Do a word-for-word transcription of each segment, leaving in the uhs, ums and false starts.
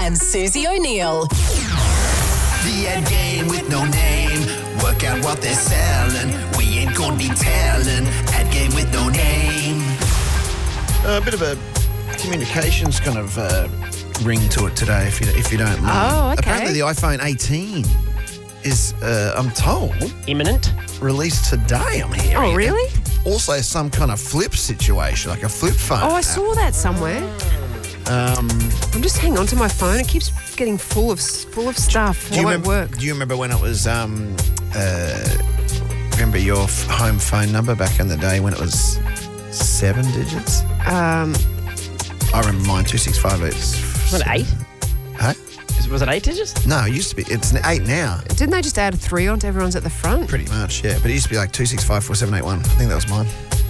and Susie O'Neill. The end game with no name. Work out what they're selling. We ain't gonna be telling. Ad game with no name. A bit of a communications kind of uh, ring to it today, if you if you don't mind. Oh, okay. Apparently the iPhone eighteen is, uh, I'm told, imminent. Released today, I'm hearing. Oh, really? Also some kind of flip situation, like a flip phone. Oh, I saw that somewhere. Um, I'm just hanging on to my phone. It keeps getting full of full of stuff. do It you won't remember, work. Do you remember when it was, um, uh, remember your f- home phone number back in the day when it was seven digits? Um, I remember mine, two six five eight. Was it eight? Huh? Is- Was it eight digits? No, it used to be. It's an eight now. didn't they just add a three onto everyone's at the front? Pretty much, yeah. But it used to be like two six five four seven eight one. I think that was mine.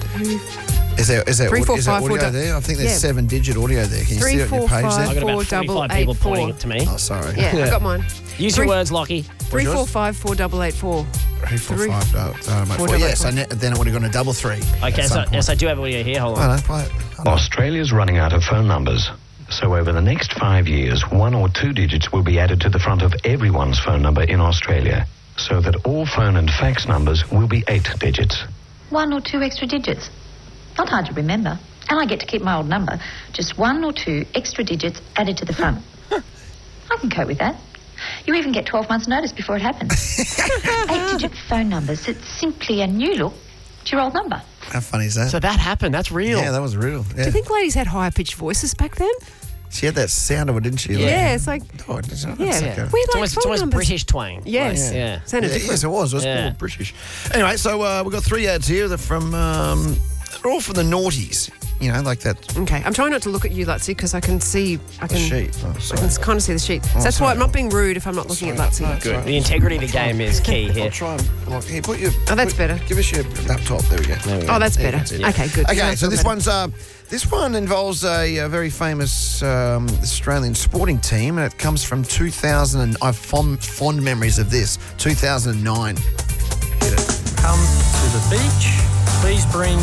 Is there is there, Three, au- four, is there five, four, audio du- there? I think there's yeah. seven digit audio there. Can you Three, see it on your four, page five, there? I got four, about double, forty-five eight, people four. pointing it to me. Oh, sorry. Yeah, Yeah. I got mine. Use Three- your words, Lockie. Three, yours? four, five, four, double, eight, four. Three, four, Three. five, oh, oh, mate, Four, four. double Yeah, eight, so four. ne- then it would have gone a double three. Okay, at so some point. yes, I do have audio here. Hold I on. know, play it. Hold on. Australia's running out of phone numbers. So over the next five years, one or two digits will be added to the front of everyone's phone number in Australia, so that all phone and fax numbers will be eight digits. One or two extra digits. Not hard to remember. And I get to keep my old number. Just one or two extra digits added to the front. I can cope with that. You even get twelve months' notice before it happens. Eight-digit phone numbers. It's simply a new look to your old number. How funny is that? So that happened. That's real. yeah, that was real. Yeah. Do you think ladies had higher pitched voices back then? She had that sound of it, didn't she? Like, Yeah, it's like, Oh, it's, it's yeah. like We a- had It's like almost, phone it's almost numbers. British twang. Yes. Yeah. Sounded Yeah, different. yes, it was. It was Yeah. more British. Anyway, so uh, we've got three ads here. They're from, um, they're all from the noughties. You know, like that Okay, I'm trying not to look at you, Lutzy, because I can see, I can, sheet. Oh, I sorry. can kind of see the sheet. So that's why sorry. I'm not being rude if I'm not looking at Lutzy. No, it's all right. The integrity of the game is key I'll here. try and look. Here, put your. Oh, that's put- better. Give us your laptop. There we go. There we go. Oh, that's There, better. that's it. Okay, good. Okay, Yeah, so I this feel one's uh, this one involves a, a very famous um, Australian sporting team, and it comes from two thousand. And I have fond, fond memories of this. two thousand nine. Hit it. Come to the beach. Please bring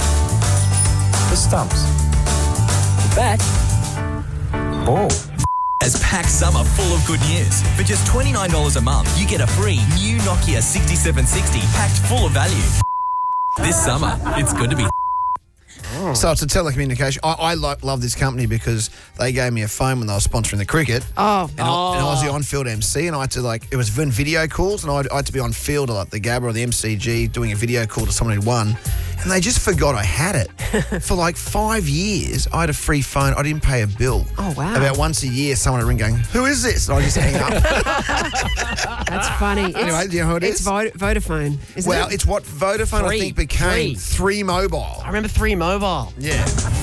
the stumps. The bat. Ball. As packed summer full of good news. For just twenty-nine dollars a month, you get a free new Nokia sixty-seven sixty packed full of value. This summer, it's good to be. So it's a telecommunication. I, I like, love this company because they gave me a phone when they were sponsoring the cricket. Oh, And, I, and I was the on-field M C, and I had to, like, it was when video calls, and I had, I had to be on field at, like, the Gabba or the M C G doing a video call to someone who won, and they just forgot I had it. For, like, five years, I had a free phone. I didn't pay a bill. Oh, wow. About once a year, someone would ring going, who is this? And I just hang up. that's funny. It's, Anyway, do you know who it it's is? Vo- Vodafone, isn't Well, it? it's what Vodafone, I Three. think, became Three. Three Mobile. I remember Three Mobile. Yeah.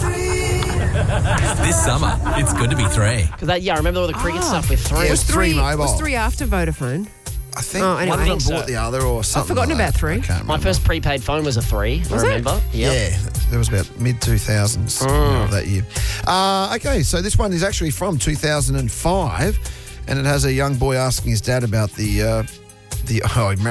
This summer, it's good to be three. Because that, yeah, I remember all the cricket Ah. stuff with Three. Yeah, it was Three Mobile. Was three after Vodafone? I think Oh, anyway. one of them So- bought the other or something. forgotten like about that. Three. I can't remember. My first prepaid phone was a Three. Was I it? remember. Yep. Yeah, there was about mid two thousands of that year. Uh, okay, so this one is actually from two thousand five, and it has a young boy asking his dad about the uh, the. Oh, I remember